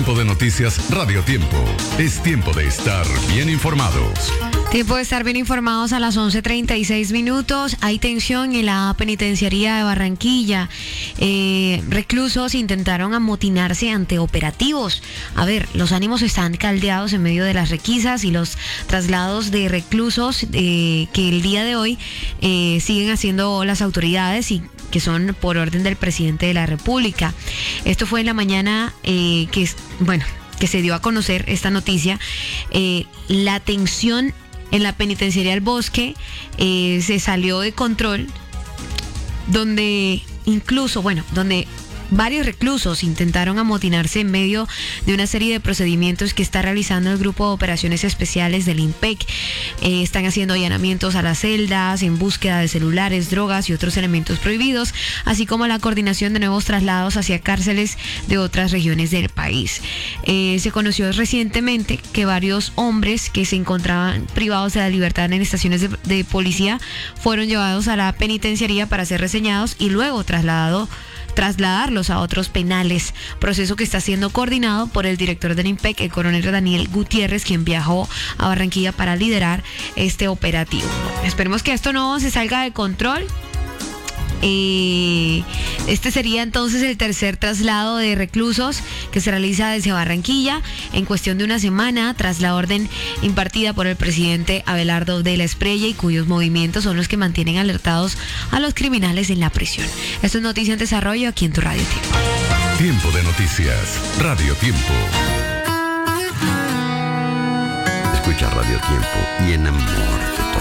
Tiempo de Noticias Radio Tiempo. Es tiempo de estar bien informados. Tiempo de estar bien informados a las 11:36. Hay tensión en la penitenciaría de Barranquilla. Reclusos intentaron amotinarse ante operativos. A ver, los ánimos están caldeados en medio de las requisas y los traslados de reclusos que el día de hoy siguen haciendo las autoridades y que son por orden del presidente de la República. Esto fue en la mañana que se dio a conocer esta noticia. La tensión en la penitenciaría del Bosque se salió de control, donde varios reclusos intentaron amotinarse en medio de una serie de procedimientos que está realizando el Grupo de Operaciones Especiales del IMPEC. Están haciendo allanamientos a las celdas en búsqueda de celulares, drogas y otros elementos prohibidos, así como la coordinación de nuevos traslados hacia cárceles de otras regiones del país. Se conoció recientemente que varios hombres que se encontraban privados de la libertad en estaciones de policía fueron llevados a la penitenciaría para ser reseñados y luego trasladarlos a otros penales, proceso que está siendo coordinado por el director del IMPEC, el coronel Daniel Gutiérrez, quien viajó a Barranquilla para liderar este operativo. Esperemos que esto no se salga de control. Este sería entonces el tercer traslado de reclusos que se realiza desde Barranquilla en cuestión de una semana, tras la orden impartida por el presidente Abelardo de la Espriella, y cuyos movimientos son los que mantienen alertados a los criminales en la prisión. Esto es Noticia en Desarrollo aquí en tu Radio Tiempo. Tiempo de Noticias Radio Tiempo. Escucha Radio Tiempo y enamórate.